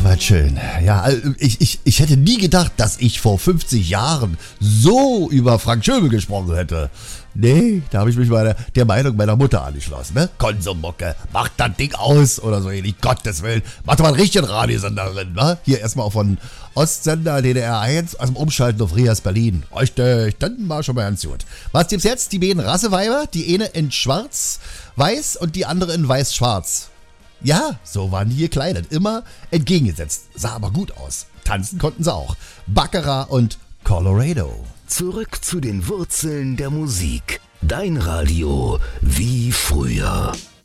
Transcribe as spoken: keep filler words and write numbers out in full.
soweit schön. Ja, ich, ich, ich hätte nie gedacht, dass ich vor fünfzig Jahren so über Frank Schöbel gesprochen hätte. Nee, da habe ich mich meiner, der Meinung meiner Mutter angeschlossen, ne? Konsummucke, macht das Ding aus oder so ähnlich, Gottes Willen. Macht mal einen richtigen Radiosender drin, ne? Hier erstmal auf von Ostsender D D R eins, also Umschalten auf Rias Berlin. Richtig, dann war schon mal ganz gut. Was gibt's jetzt? Die beiden Rasseweiber, die eine in schwarz-weiß und die andere in weiß-schwarz. Ja, so waren die gekleidet, immer entgegengesetzt, sah aber gut aus. Tanzen konnten sie auch. Baccarat und Colorado. Zurück zu den Wurzeln der Musik. Dein Radio wie früher.